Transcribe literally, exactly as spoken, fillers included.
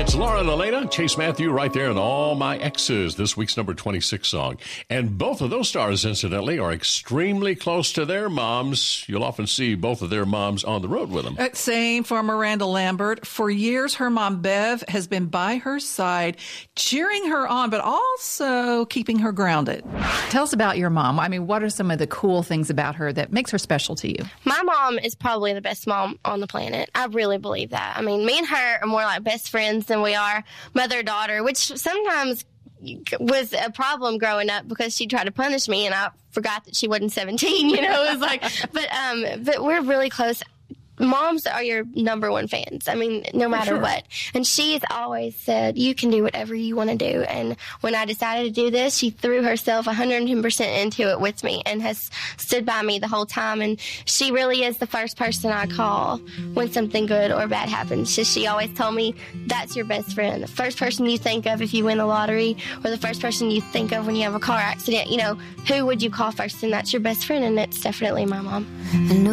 It's Laura and Elena, Chase Matthew right there, and All My Exes, this week's number twenty-six song. And both of those stars, incidentally, are extremely close to their moms. You'll often see both of their moms on the road with them. Uh, same for Miranda Lambert. For years, her mom, Bev, has been by her side, cheering her on, but also keeping her grounded. Tell us about your mom. I mean, what are some of the cool things about her that makes her special to you? My mom is probably the best mom on the planet. I really believe that. I mean, me and her are more like best friends than we are mother-daughter, which sometimes was a problem growing up because she tried to punish me and I forgot that she wasn't seventeen, you know. It was like, but um, but we're really close. Moms are your number one fans. I mean, no matter sure. what. And she's always said, you can do whatever you want to do. And when I decided to do this, she threw herself one hundred ten percent into it with me and has stood by me the whole time. And she really is the first person I call when something good or bad happens. Just, she always told me, that's your best friend. The first person you think of if you win the lottery, or the first person you think of when you have a car accident, you know, who would you call first? And that's your best friend. And it's definitely my mom. I know